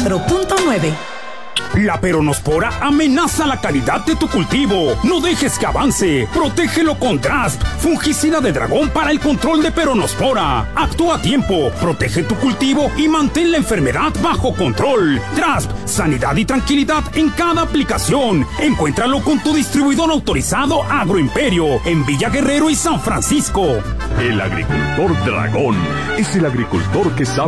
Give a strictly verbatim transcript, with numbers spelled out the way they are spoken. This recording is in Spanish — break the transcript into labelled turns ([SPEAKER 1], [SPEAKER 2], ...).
[SPEAKER 1] cuatro punto nueve.
[SPEAKER 2] La peronospora amenaza la calidad de tu cultivo. No dejes que avance. Protégelo con Drasp, fungicida de dragón para el control de peronospora. Actúa a tiempo, protege tu cultivo y mantén la enfermedad bajo control. Drasp, sanidad y tranquilidad en cada aplicación. Encuéntralo con tu distribuidor autorizado Agroimperio en Villa Guerrero y San Francisco.
[SPEAKER 3] El agricultor dragón es el agricultor que sabe